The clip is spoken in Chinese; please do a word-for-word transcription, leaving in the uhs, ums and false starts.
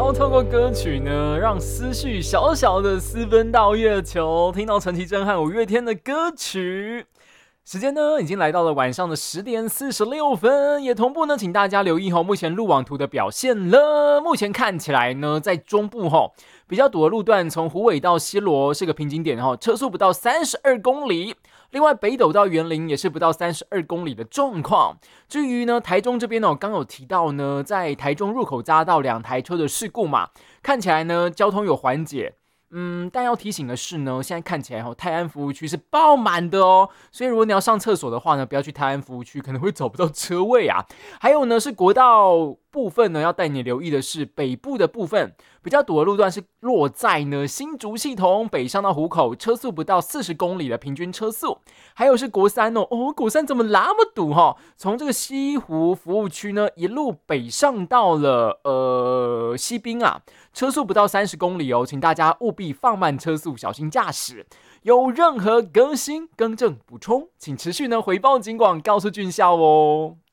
要透过歌曲呢，让思绪小小的私奔到月球，听到陈绮贞和五月天的歌曲。时间呢，已经来到了晚上的十点四十六分，也同步呢，请大家留意吼，目前路网图的表现了。目前看起来呢，在中部吼比较堵的路段，从虎尾到西螺是个瓶颈点吼，车速不到三十二公里。另外，北斗到园林也是不到三十二公里的状况。至于呢，台中这边哦，刚有提到呢，在台中入口匝道两台车的事故嘛，看起来呢，交通有缓解。嗯，但要提醒的是呢，现在看起来、哦、泰安服务区是爆满的哦，所以如果你要上厕所的话呢，不要去泰安服务区，可能会找不到车位啊。还有呢，是国道部分呢，要带你留意的是北部的部分，比较堵的路段是落在呢新竹系统北上到湖口，车速不到四十公里的平均车速。还有是国三哦，哦，国三怎么那么堵哈、哦？从这个西湖服务区呢，一路北上到了呃西滨啊。车速不到三十公里哦，请大家务必放慢车速，小心驾驶。有任何更新、更正、补充，请持续呢回报警广，告诉军校哦。